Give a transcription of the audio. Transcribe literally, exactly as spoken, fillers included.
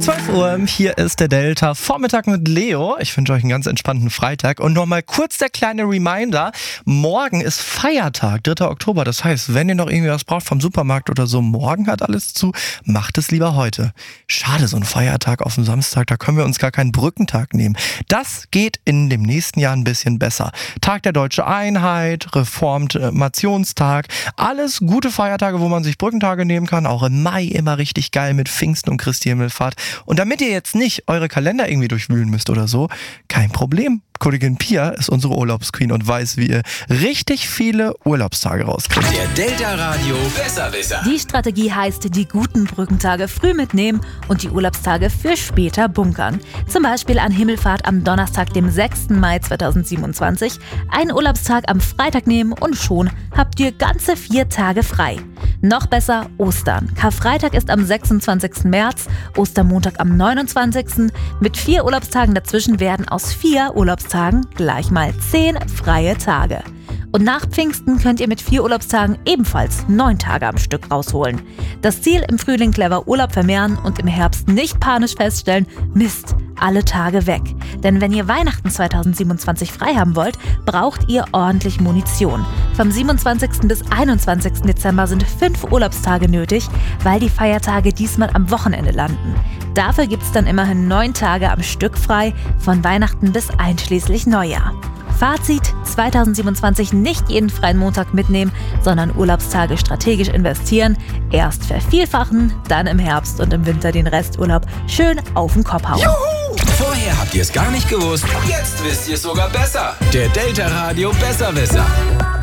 zwölf Uhr, hier ist der Delta Vormittag mit Leo. Ich wünsche euch einen ganz entspannten Freitag. Und nochmal kurz der kleine Reminder, morgen ist Feiertag, dritter Oktober. Das heißt, wenn ihr noch irgendwie was braucht vom Supermarkt oder so, morgen hat alles zu, macht es lieber heute. Schade, so ein Feiertag auf dem Samstag, da können wir uns gar keinen Brückentag nehmen. Das geht in dem nächsten Jahr ein bisschen besser. Tag der Deutschen Einheit, Reformationstag, alles gute Feiertage, wo man sich Brückentage nehmen kann. Auch im Mai immer richtig geil mit Pfingsten und Christi Himmelfahrt. Und damit ihr jetzt nicht eure Kalender irgendwie durchwühlen müsst oder so, kein Problem. Kollegin Pia ist unsere Urlaubsqueen und weiß, wie ihr richtig viele Urlaubstage rauskriegt. Der Delta Radio Besserwisser. Die Strategie heißt, die guten Brückentage früh mitnehmen und die Urlaubstage für später bunkern. Zum Beispiel an Himmelfahrt am Donnerstag, dem sechsten Mai zweitausendsiebenundzwanzig, einen Urlaubstag am Freitag nehmen und schon habt ihr ganze vier Tage frei. Noch besser Ostern. Karfreitag ist am sechsundzwanzigsten März, Ostermontag am neunundzwanzigsten Mit vier Urlaubstagen dazwischen werden aus vier Urlaubstagen gleich mal zehn freie Tage. Und nach Pfingsten könnt ihr mit vier Urlaubstagen ebenfalls neun Tage am Stück rausholen. Das Ziel: im Frühling clever Urlaub vermehren und im Herbst nicht panisch feststellen, Mist, alle Tage weg. Denn wenn ihr Weihnachten zweitausendsiebenundzwanzig frei haben wollt, braucht ihr ordentlich Munition. Vom siebenundzwanzigsten bis einundzwanzigsten Dezember sind fünf Urlaubstage nötig, weil die Feiertage diesmal am Wochenende landen. Dafür gibt's dann immerhin neun Tage am Stück frei, von Weihnachten bis einschließlich Neujahr. Fazit: zweitausendsiebenundzwanzig nicht jeden freien Montag mitnehmen, sondern Urlaubstage strategisch investieren. Erst vervielfachen, dann im Herbst und im Winter den Resturlaub schön auf den Kopf hauen. Juhu! Vorher habt ihr es gar nicht gewusst, jetzt wisst ihr es sogar besser. Der Delta Radio Besserwisser.